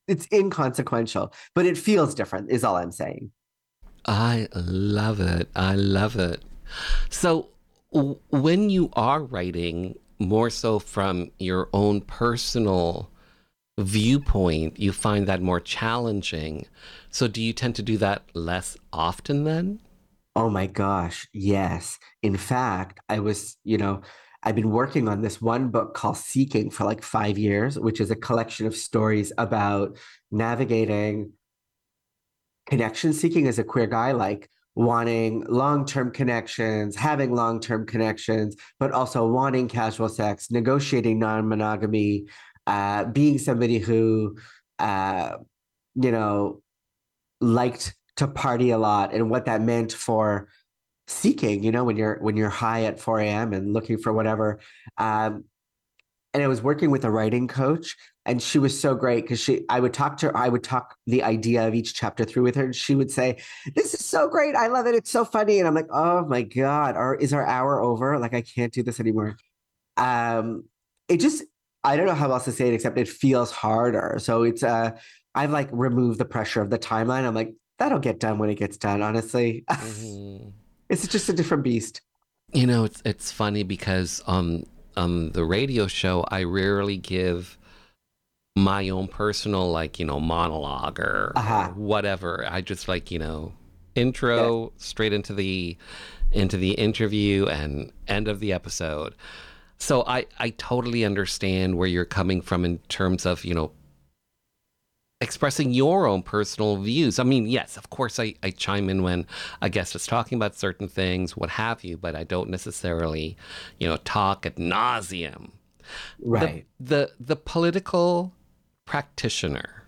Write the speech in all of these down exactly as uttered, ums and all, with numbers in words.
it's inconsequential, but it feels different, is all I'm saying. I love it. I love it. So, w- when you are writing more so from your own personal viewpoint, you find that more challenging. So, do you tend to do that less often then? Oh my gosh, yes. In fact, I was, you know, I've been working on this one book called Seeking for like five years, which is a collection of stories about navigating connection seeking as a queer guy, like wanting long-term connections, having long-term connections, but also wanting casual sex, negotiating non-monogamy, uh, being somebody who, uh, you know, liked to party a lot and what that meant for seeking, you know, when you're when you're high at four a m and looking for whatever. Um, and I was working with a writing coach, and she was so great because she I would talk to her, I would talk the idea of each chapter through with her, and she would say, "This is so great. I love it. It's so funny." And I'm like, "Oh my God, or is our hour over? Like I can't do this anymore." Um, it just I don't know how else to say it except it feels harder. So it's uh I've like removed the pressure of the timeline. I'm like, that'll get done when it gets done, honestly. Hmm. It's just a different beast. You know, it's it's funny because um on the radio show, I rarely give my own personal like you know monologue or or Aha. whatever. I just like you know Yeah. intro straight into the into the interview and end of the episode. So I I totally understand where you're coming from in terms of you know expressing your own personal views. I mean, yes, of course, I, I chime in when a guest is talking about certain things, what have you, but I don't necessarily, you know, talk ad nauseum. The Right. the the political practitioner.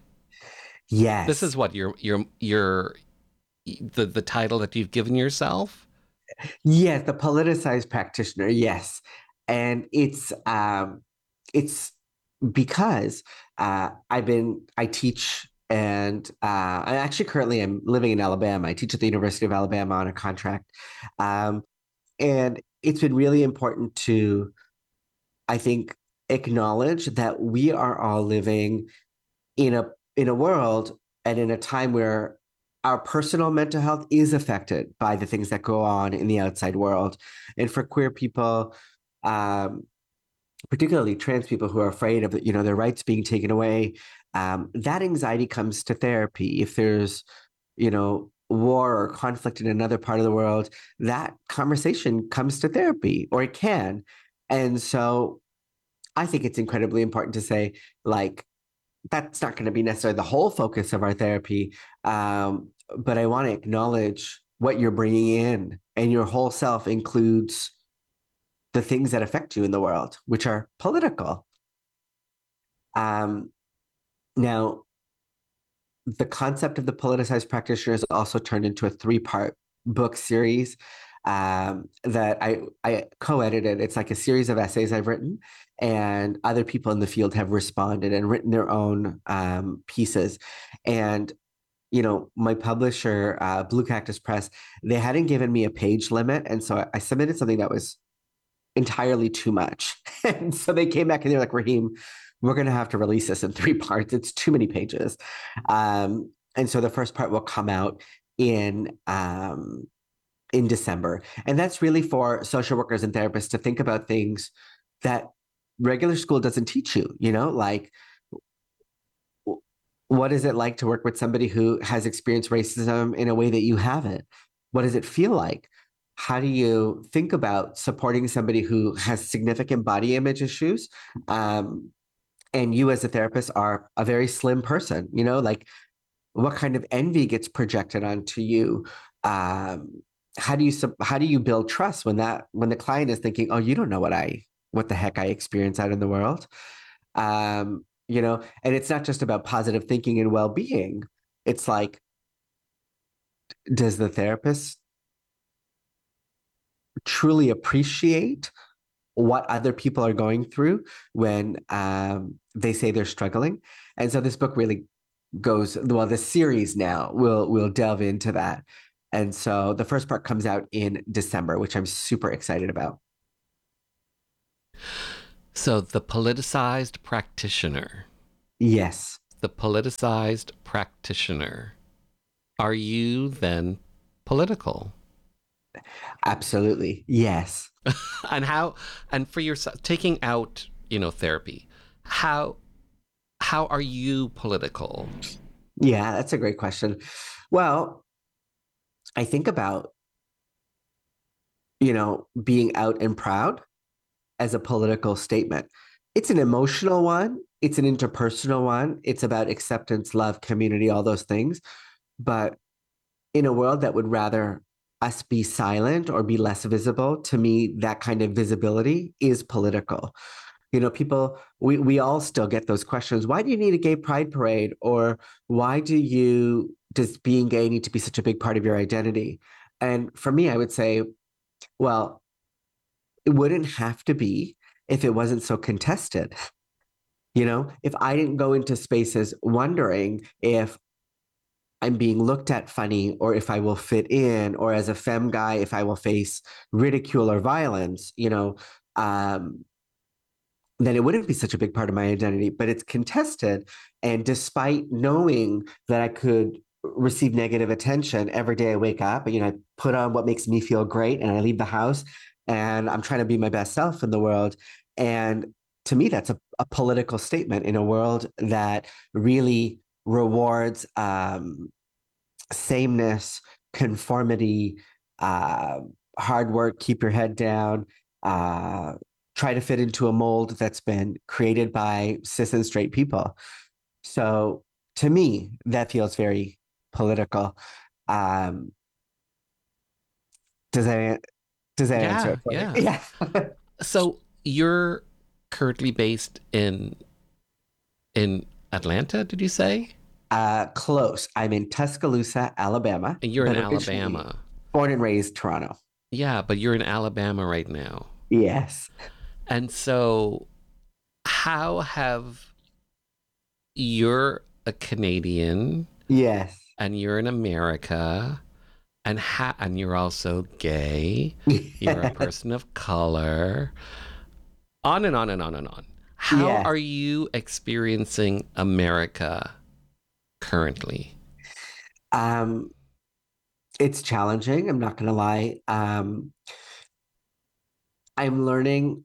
This Yes. is what your your your the the title that you've given yourself. Yes, the politicized practitioner, yes. And it's um it's because uh I've been I teach and uh I actually currently am living in Alabama. I teach at the University of Alabama on a contract. Um and it's been really important to, I think, acknowledge that we are all living in a in a world and in a time where our personal mental health is affected by the things that go on in the outside world. And for queer people, um, particularly trans people who are afraid of you know their rights being taken away, um, that anxiety comes to therapy. If there's you know war or conflict in another part of the world, that conversation comes to therapy, or it can. And so I think it's incredibly important to say, like, that's not going to be necessarily the whole focus of our therapy. Um, but I want to acknowledge what you're bringing in, and your whole self includes the things that affect you in the world, which are political. Um, now, the concept of the politicized practitioner is also turned into a three part book series um, that I, I co edited. It's like a series of essays I've written, and other people in the field have responded and written their own um, pieces. And you know, my publisher, uh, Blue Cactus Press, they hadn't given me a page limit. And so I submitted something that was entirely too much. And so they came back and they're like, Raheem, we're going to have to release this in three parts. It's too many pages. Um, and so the first part will come out in um, in December. And that's really for social workers and therapists to think about things that regular school doesn't teach you, you know, like what is it like to work with somebody who has experienced racism in a way that you haven't? What does it feel like? How do you think about supporting somebody who has significant body image issues? Um, and you, as a therapist, are a very slim person, you know, like what kind of envy gets projected onto you? Um, how do you how do you build trust when that when the client is thinking, oh, you don't know what I what the heck I experience out in the world? Um, you know, and it's not just about positive thinking and well-being. It's like, does the therapist truly appreciate what other people are going through when um, they say they're struggling? And so this book really goes, well, the series now will will delve into that. And so the first part comes out in December, which I'm super excited about. So the politicized practitioner. Yes. the politicized practitioner, are you then political? Absolutely. Yes. And how, and for yourself, taking out, you know, therapy, how, how are you political? Yeah, that's a great question. Well, I think about, you know, being out and proud as a political statement. It's an emotional one, it's an interpersonal one. It's about acceptance, love, community, all those things. But in a world that would rather us be silent or be less visible, to me, that kind of visibility is political. You know, people, we, we all still get those questions. Why do you need a gay pride parade? Or why do you, does being gay need to be such a big part of your identity? And for me, I would say, well, it wouldn't have to be if it wasn't so contested. You know, if I didn't go into spaces wondering if I'm being looked at funny or if I will fit in, or as a femme guy, if I will face ridicule or violence, you know, um, then it wouldn't be such a big part of my identity. But it's contested. And despite knowing that I could receive negative attention every day I wake up, you know, I put on what makes me feel great and I leave the house and I'm trying to be my best self in the world. And to me, that's a, a political statement in a world that really rewards um, sameness, conformity, uh, hard work, keep your head down, uh, try to fit into a mold that's been created by cis and straight people. So to me, that feels very political. Um, does that does that answer Yeah, it for you? yeah. Yeah. So you're currently based in in Atlanta, did you say? Uh, close. I'm in Tuscaloosa, Alabama, You're in but originally Alabama. born and raised Toronto. Yeah, but you're in Alabama right now. Yes. And so how have you're a Canadian Yes. and you're in America and ha- and you're also gay, you're a person of color, on and on and on and on. How Yes. are you experiencing America currently? Um, it's challenging. I'm not going to lie. Um, I'm learning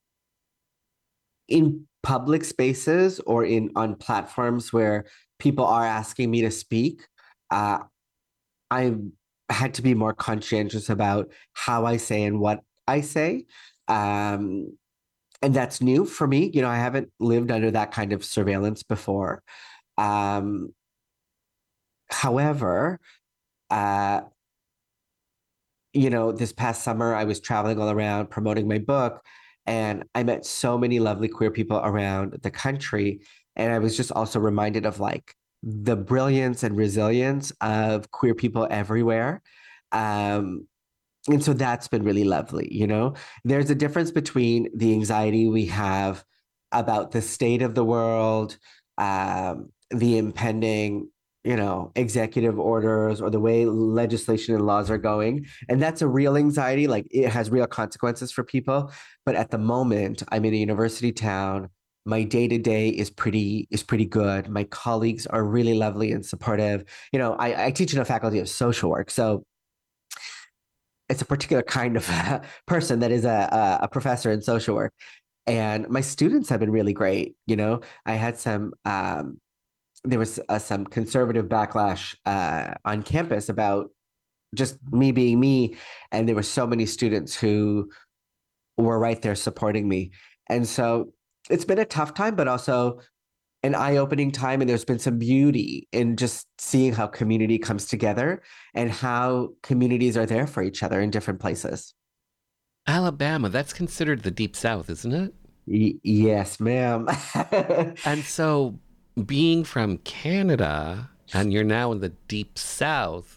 in public spaces or in on platforms where people are asking me to speak. Uh, I've had to be more conscientious about how I say and what I say. Um, and that's new for me. You know, I haven't lived under that kind of surveillance before. Um, however, uh, you know, this past summer, I was traveling all around promoting my book, and I met so many lovely queer people around the country. And I was just also reminded of like the brilliance and resilience of queer people everywhere. Um, and so that's been really lovely, you know? There's a difference between the anxiety we have about the state of the world, um, the impending, you know, executive orders or the way legislation and laws are going. And that's a real anxiety. Like it has real consequences for people. But at the moment, I'm in a university town. My day to day is pretty is pretty good. My colleagues are really lovely and supportive. You know, I, I teach in a faculty of social work, so it's a particular kind of person that is a, a professor in social work. And my students have been really great. You know, I had some, um, there was uh, some conservative backlash uh, on campus about just me being me. And there were so many students who were right there supporting me. And so it's been a tough time, but also an eye-opening time, and there's been some beauty in just seeing how community comes together and how communities are there for each other in different places. Alabama, that's considered the deep south, isn't it? Y- yes, ma'am. And so being from Canada and you're now in the deep south,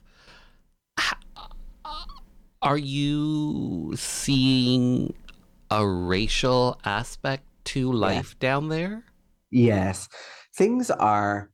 are you seeing a racial aspect to Yeah. life down there? Yes. Things are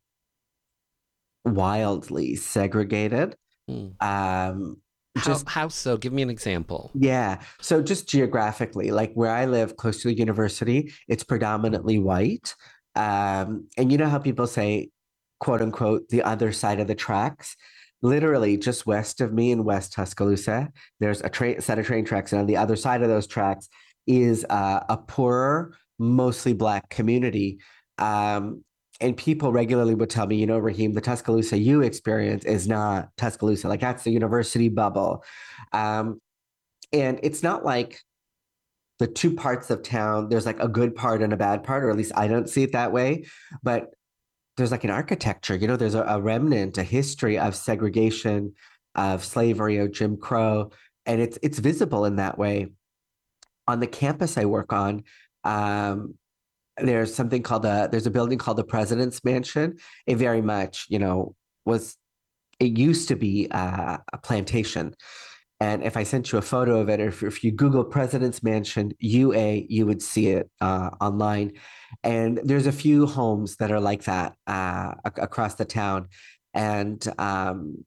wildly segregated. Hmm. Um, How just how so? Give me an example. Yeah. So just geographically, like where I live close to the university, it's predominantly white. Um, and you know how people say, quote unquote, the other side of the tracks? Literally, just west of me in West Tuscaloosa, there's a train set of train tracks, and on the other side of those tracks is uh, a poorer, mostly Black community. Um, and people regularly would tell me, you know, Raheem, the Tuscaloosa you experience is not Tuscaloosa. Like that's the university bubble. Um, and it's not like the two parts of town, there's like a good part and a bad part, or at least I don't see it that way. But there's like an architecture, you know, there's a, a remnant, a history of segregation, of slavery, of Jim Crow, and it's it's visible in that way. On the campus I work on, um, there's something called a there's a building called the President's Mansion. It very much, you know, was it used to be uh, a plantation. And if I sent you a photo of it, or if, if you Google President's Mansion U A, you would see it uh, online. And there's a few homes that are like that uh, ac- across the town. And um,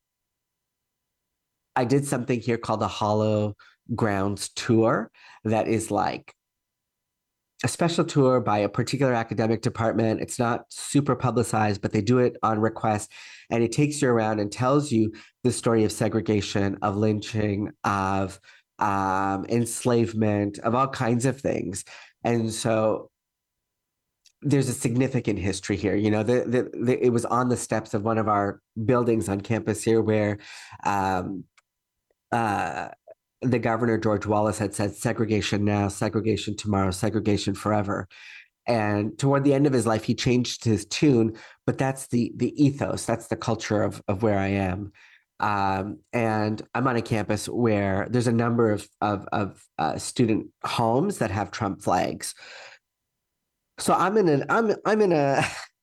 I did something here called the Hollow Grounds Tour that is like a special tour by a particular academic department. It's not super publicized, but they do it on request. And it takes you around and tells you the story of segregation, of lynching, of um, enslavement, of all kinds of things. And so there's a significant history here. You know, the, the, the, it was on the steps of one of our buildings on campus here where um, uh, the governor, George Wallace, had said segregation now, segregation tomorrow, segregation forever. And toward the end of his life, he changed his tune, but that's the the ethos, that's the culture of of where I am. Um, and I'm on a campus where there's a number of of, of uh, student homes that have Trump flags. So I'm in an I'm I'm in a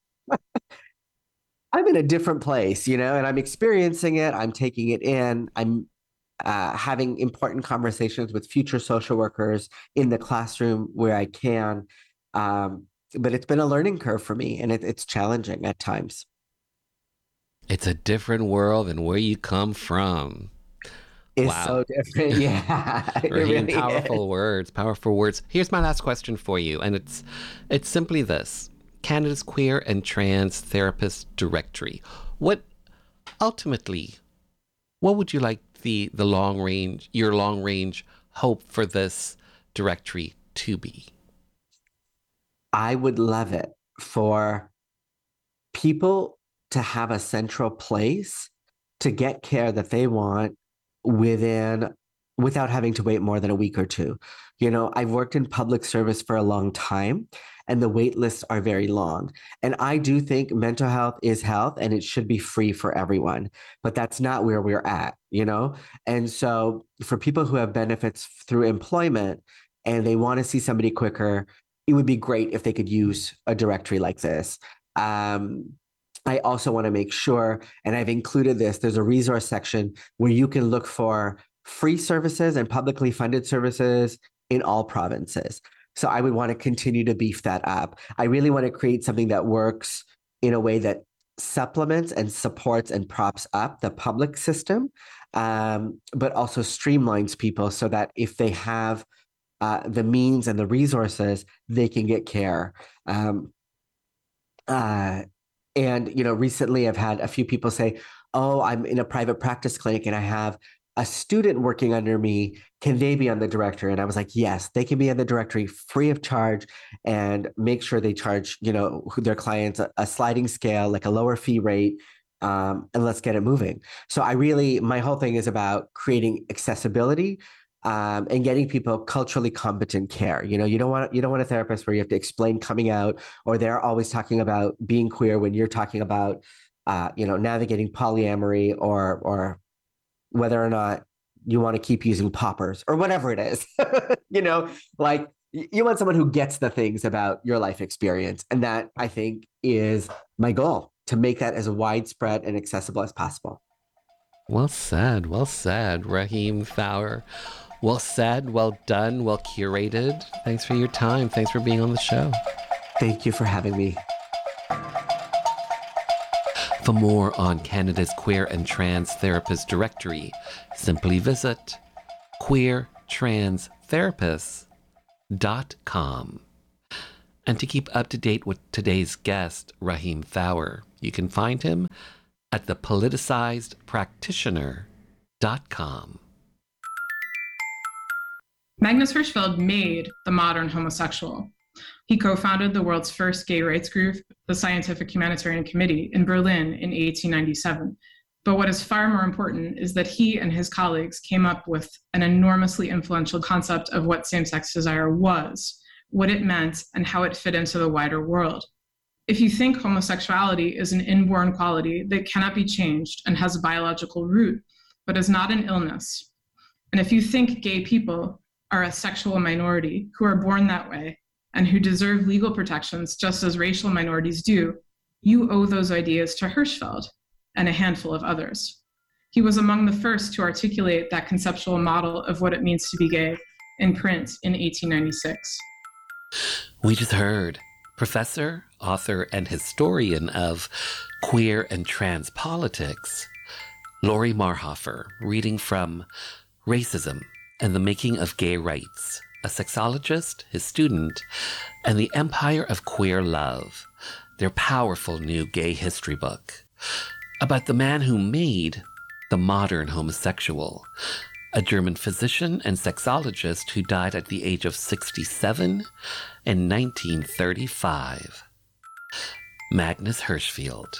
I'm in a different place, you know, and I'm experiencing it. I'm taking it in. I'm uh, having important conversations with future social workers in the classroom where I can. Um, but it's been a learning curve for me, and it, it's challenging at times. It's a different world than where you come from. It's Wow. so different. Yeah, it Raheem, really is. powerful words, powerful words. Here's my last question for you, and it's it's simply this. Canada's Queer and Trans Therapist Directory. What ultimately, what would you like the the long range, your long range hope for this directory to be? I would love it for people to have a central place to get care that they want within without having to wait more than a week or two. You know, I've worked in public service for a long time and the wait lists are very long. And I do think mental health is health and it should be free for everyone, but that's not where we're at, you know? And so for people who have benefits through employment and they want to see somebody quicker, it would be great if they could use a directory like this. Um, I also want to make sure, and I've included this, there's a resource section where you can look for free services and publicly funded services in all provinces. So I would want to continue to beef that up. I really want to create something that works in a way that supplements and supports and props up the public system, um, but also streamlines people so that if they have uh, the means and the resources, they can get care. Um, uh, and, you know, recently I've had a few people say, oh, I'm in a private practice clinic and I have a student working under me. Can they be on the directory? And I was like, yes, they can be on the directory free of charge and make sure they charge, you know, their clients a, a sliding scale, like a lower fee rate. Um, and let's get it moving. So I really, my whole thing is about creating accessibility um, and getting people culturally competent care. You know, you don't want you don't want a therapist where you have to explain coming out, or they're always talking about being queer when you're talking about, uh, you know, navigating polyamory or or whether or not you want to keep using poppers or whatever it is. You know, like you want someone who gets the things about your life experience, and that I think is my goal to make that as widespread and accessible as possible. Well said, well said, Raheem Fowler. Well said, well done, well curated. Thanks for your time. Thanks for being on the show. Thank you for having me. For more on Canada's Queer and Trans Therapist Directory, simply visit queer trans therapists dot com. And to keep up to date with today's guest, Raheem Thawer, you can find him at the politicized practitioner dot com. Magnus Hirschfeld made the modern homosexual. He co-founded the world's first gay rights group, the Scientific Humanitarian Committee, in Berlin in eighteen ninety-seven. But what is far more important is that he and his colleagues came up with an enormously influential concept of what same-sex desire was, what it meant, and how it fit into the wider world. If you think homosexuality is an inborn quality that cannot be changed and has a biological root, but is not an illness, and if you think gay people are a sexual minority who are born that way and who deserve legal protections just as racial minorities do, you owe those ideas to Hirschfeld and a handful of others. He was among the first to articulate that conceptual model of what it means to be gay in print in eighteen ninety-six. We just heard professor, author, and historian of queer and trans politics, Lori Marhofer, reading from Racism and the Making of Gay Rights, a sexologist, his student, and the Empire of Queer Love, their powerful new gay history book, about the man who made the modern homosexual, a German physician and sexologist who died at the age of sixty-seven in nineteen thirty-five. Magnus Hirschfeld.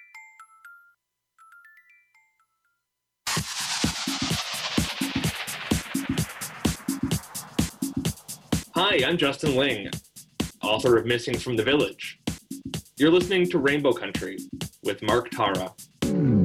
Hi, I'm Justin Ling, author of Missing from the Village. You're listening to Rainbow Country with Mark Tara.